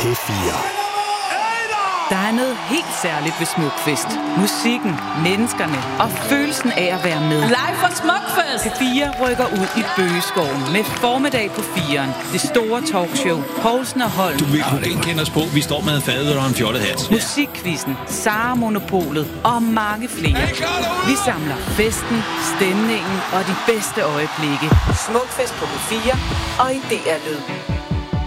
P4. Der er noget helt særligt ved Smukfest. Musikken, menneskerne og følelsen af at være med. Live fra Smukfest! P4 rykker ud i Bøgeskoven med formiddag på 4'eren. Det store talkshow. Poulsen og Holm. Du vil ikke kende os på. Vi står med fadet og en fjollet hat. Musikquizzen, Sara Monopolet og mange flere. Vi samler festen, stemningen og de bedste øjeblikke. Smukfest på P4 og i DR Lyd.